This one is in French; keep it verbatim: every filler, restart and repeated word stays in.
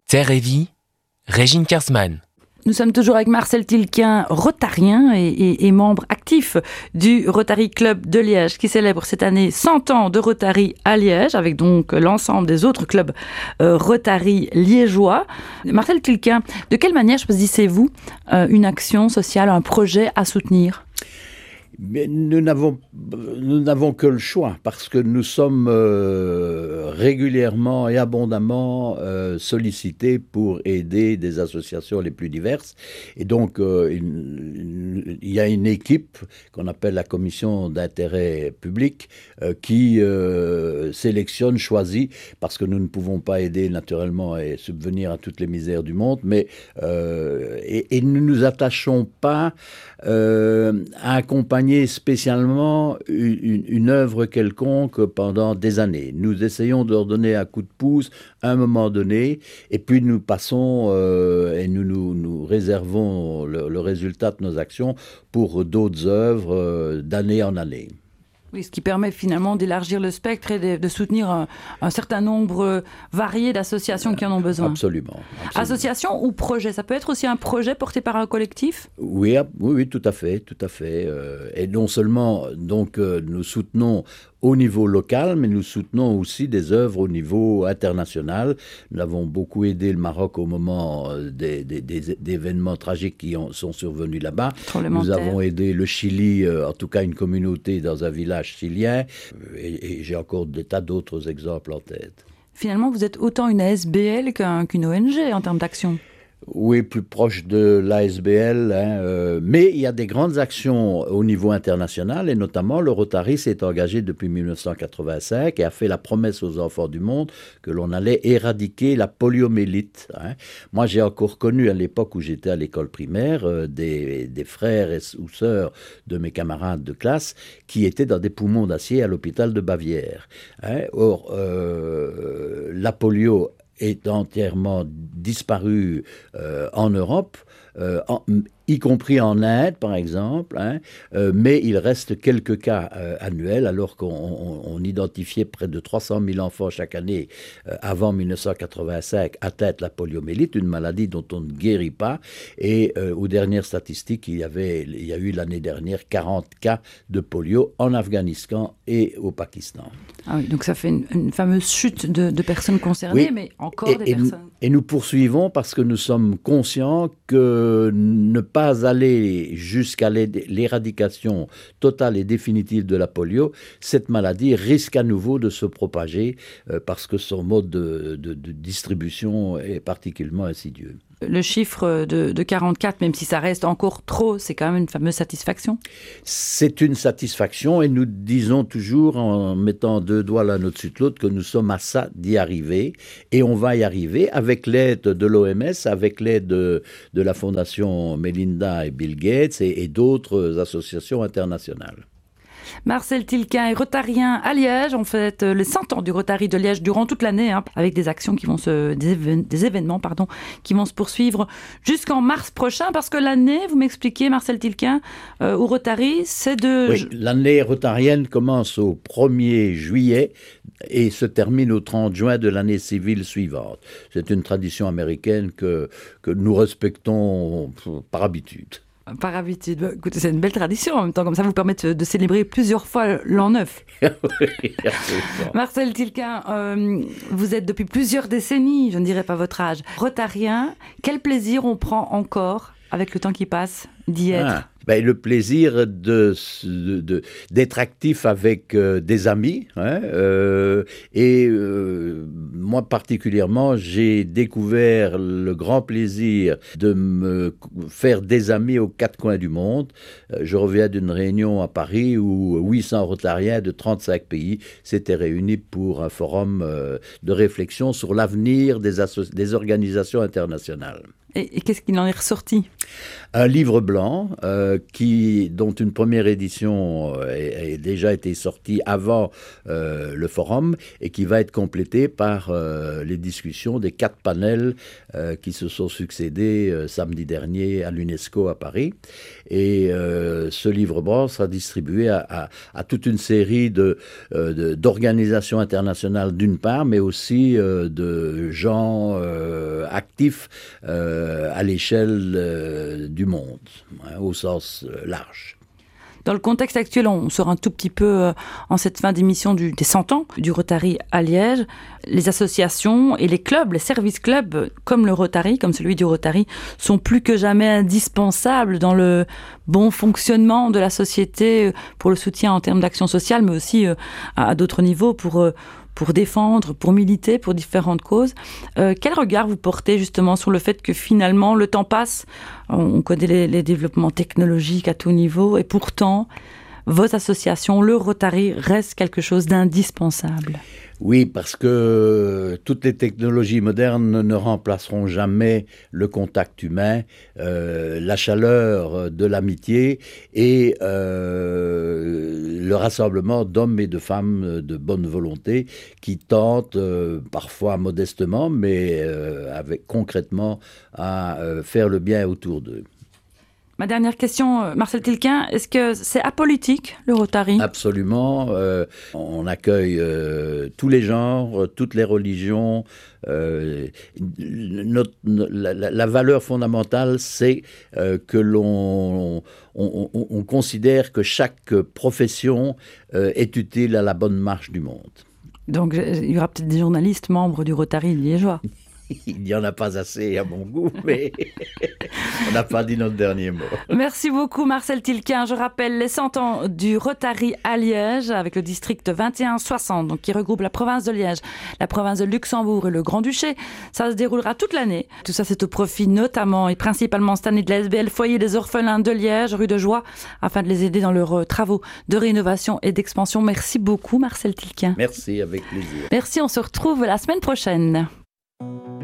Terre et Vie, Régine Kersman. Nous sommes toujours avec Marcel Tilquin, rotarien et, et, et membre actif du Rotary Club de Liège, qui célèbre cette année cent ans de Rotary à Liège, avec donc l'ensemble des autres clubs euh, Rotary liégeois. Marcel Tilquin, de quelle manière choisissez-vous euh, une action sociale, un projet à soutenir ? Mais nous n'avons, nous n'avons que le choix parce que nous sommes euh, régulièrement et abondamment euh, sollicités pour aider des associations les plus diverses. Et donc, euh, il, il y a une équipe qu'on appelle la commission d'intérêt public euh, qui euh, sélectionne, choisit, parce que nous ne pouvons pas aider naturellement et subvenir à toutes les misères du monde, mais euh, et, et nous ne nous attachons pas euh, à accompagner spécialement une, une, une œuvre quelconque pendant des années. Nous essayons de leur donner un coup de pouce à un moment donné, et puis nous passons euh, et nous nous, nous réservons le, le résultat de nos actions pour d'autres œuvres euh, d'année en année. Oui, ce qui permet finalement d'élargir le spectre et de, de soutenir un, un certain nombre varié d'associations qui en ont besoin. Absolument, absolument. Association ou projet, ça peut être aussi un projet porté par un collectif ? Oui, oui, oui, tout à fait, tout à fait. Euh, et non seulement, donc, euh, nous soutenons au niveau local, mais nous soutenons aussi des œuvres au niveau international. Nous avons beaucoup aidé le Maroc au moment des, des, des, des événements tragiques qui ont, sont survenus là-bas. Nous avons aidé le Chili, euh, en tout cas une communauté dans un village chilien, et, et j'ai encore des tas d'autres exemples en tête. Finalement, vous êtes autant une A S B L qu'un, qu'une O N G en termes d'action. Oui, plus proche de l'A S B L, hein, euh, mais il y a des grandes actions au niveau international, et notamment le Rotary s'est engagé depuis dix-neuf cent quatre-vingt-cinq et a fait la promesse aux enfants du monde que l'on allait éradiquer la poliomyélite. Hein. Moi, j'ai encore connu à l'époque où j'étais à l'école primaire euh, des, des frères et, ou sœurs de mes camarades de classe qui étaient dans des poumons d'acier à l'hôpital de Bavière. Hein. Or, euh, la polio est entièrement disparu euh, en Europe, euh, en, y compris en Inde, par exemple, hein, euh, mais il reste quelques cas euh, annuels, alors qu'on on, on identifiait près de trois cent mille enfants chaque année euh, avant dix-neuf cent quatre-vingt-cinq atteints de la poliomyélite, une maladie dont on ne guérit pas. Et euh, aux dernières statistiques, il y, avait, il y a eu l'année dernière quarante cas de polio en Afghanistan et au Pakistan. Ah oui, donc ça fait une, une fameuse chute de, de personnes concernées, oui, mais encore et, des et personnes... Nous, et nous poursuivons parce que nous sommes conscients que ne pas aller jusqu'à l'éradication totale et définitive de la polio, cette maladie risque à nouveau de se propager euh, parce que son mode de, de, de distribution est particulièrement insidieux. Le chiffre de, de quarante-quatre, même si ça reste encore trop, c'est quand même une fameuse satisfaction. C'est une satisfaction, et nous disons toujours, en mettant deux doigts l'un au-dessus de l'autre, que nous sommes à ça d'y arriver, et on va y arriver avec l'aide de l'O M S, avec l'aide de, de la Fondation Melinda et Bill Gates et, et d'autres associations internationales. Marcel Tilquin est rotarien à Liège. On fête les cent ans du Rotary de Liège durant toute l'année, hein, avec des actions qui vont se, des, évén- des événements, pardon, qui vont se poursuivre jusqu'en mars prochain, parce que l'année, vous m'expliquez, Marcel Tilquin, euh, au Rotary, c'est de... Oui, l'année rotarienne commence au premier juillet et se termine au trente juin de l'année civile suivante. C'est une tradition américaine que, que nous respectons par habitude. Par habitude. Écoutez, c'est une belle tradition en même temps, comme ça vous permet de, de célébrer plusieurs fois l'an neuf. Oui, Marcel Tilquin, euh, vous êtes depuis plusieurs décennies, je ne dirais pas votre âge, rotarien. Quel plaisir on prend encore, avec le temps qui passe, d'y être? Ah. Ben, le plaisir de, de, de, d'être actif avec euh, des amis. Hein, euh, et euh, moi particulièrement, j'ai découvert le grand plaisir de me faire des amis aux quatre coins du monde. Euh, je reviens d'une réunion à Paris où huit cents rotariens de trente-cinq pays s'étaient réunis pour un forum euh, de réflexion sur l'avenir des, asso- des organisations internationales. Et, et qu'est-ce qu'il en est ressorti ? Un livre blanc euh, qui, dont une première édition a, a déjà été sortie avant euh, le forum et qui va être complété par euh, les discussions des quatre panels euh, qui se sont succédés euh, samedi dernier à l'UNESCO à Paris. Et euh, ce livre blanc sera distribué à, à, à toute une série de, euh, de, d'organisations internationales d'une part, mais aussi euh, de gens euh, actifs euh, à l'échelle euh, du monde, hein, au sens euh, large. Dans le contexte actuel, on sort un tout petit peu euh, en cette fin d'émission du, des cent ans du Rotary à Liège. Les associations et les clubs, les services clubs comme le Rotary, comme celui du Rotary, sont plus que jamais indispensables dans le bon fonctionnement de la société pour le soutien en termes d'action sociale, mais aussi euh, à, à d'autres niveaux pour... Euh, pour défendre, pour militer pour différentes causes. Euh, quel regard vous portez justement sur le fait que finalement le temps passe, on connaît les, les développements technologiques à tout niveau, et pourtant vos associations, le Rotary, reste quelque chose d'indispensable? Oui, parce que toutes les technologies modernes ne remplaceront jamais le contact humain, euh, la chaleur de l'amitié et euh, le rassemblement d'hommes et de femmes de bonne volonté qui tentent, euh, parfois modestement, mais euh, avec, concrètement, à euh, faire le bien autour d'eux. Ma dernière question, Marcel Tilquin, est-ce que c'est apolitique, le Rotary ? Absolument. Euh, on accueille euh, tous les genres, toutes les religions. Euh, notre, la, la valeur fondamentale, c'est euh, que l'on on, on, on considère que chaque profession euh, est utile à la bonne marche du monde. Donc, il y aura peut-être des journalistes membres du Rotary liégeois. Il n'y en a pas assez à mon goût, mais on n'a pas dit notre dernier mot. Merci beaucoup Marcel Tilquin. Je rappelle les cent ans du Rotary à Liège avec le district vingt et un soixante, donc qui regroupe la province de Liège, la province de Luxembourg et le Grand-Duché. Ça se déroulera toute l'année. Tout ça, c'est au profit notamment et principalement cette année de la S B L Foyer des Orphelins de Liège, rue de Joie, afin de les aider dans leurs travaux de rénovation et d'expansion. Merci beaucoup Marcel Tilquin. Merci, avec plaisir. Merci, on se retrouve la semaine prochaine.